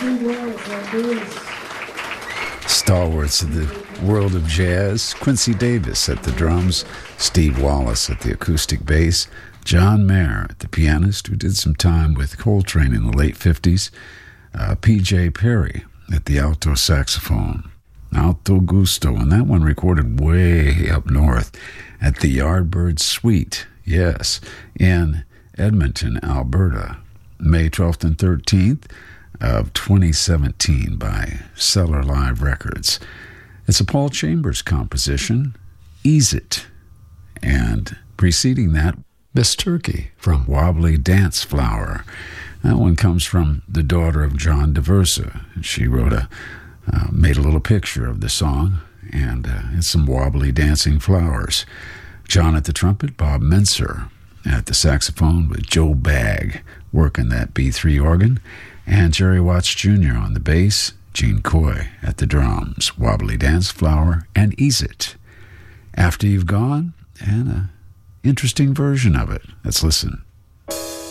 Stalwarts of the world of jazz, Quincy Davis at the drums, Steve Wallace at the acoustic bass, John Mayer at the pianist, who did some time with Coltrane in the late 50s, P.J. Perry at the alto saxophone, Alto Gusto, and that one recorded way up north at the Yardbird Suite, yes, in Edmonton, Alberta, May 12th and 13th of 2017 by Cellar Live Records. It's a Paul Chambers composition, Ease It, and preceding that, Miss Turkey from Wobbly Dance Flower. That one comes from the daughter of John DeVersa. She made a little picture of the song, and it's some wobbly dancing flowers. John at the trumpet, Bob Menser at the saxophone with Joe Bagg working that B3 organ, and Jerry Watts Jr. on the bass, Gene Coy at the drums, Wobbly Dance Flower, and Ease It. After You've Gone, and an interesting version of it. Let's listen.